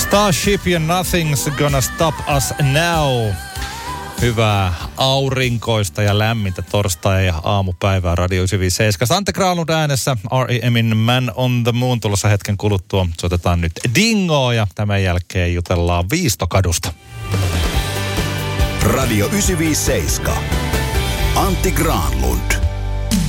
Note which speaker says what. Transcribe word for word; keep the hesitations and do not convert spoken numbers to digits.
Speaker 1: Starship ja Nothing's Gonna Stop Us Now. Hyvää aurinkoista ja lämmintä torstai- ja aamupäivää Radio yhdeksänsataaviisikymmentäseitsemän. Antti Granlund äänessä, R E M:in Man on the Moon tulossa hetken kuluttua. Soitetaan nyt Dingoa ja tämän jälkeen jutellaan Viistokadusta.
Speaker 2: Radio yhdeksänsataaviisikymmentäseitsemän. Antti Granlund.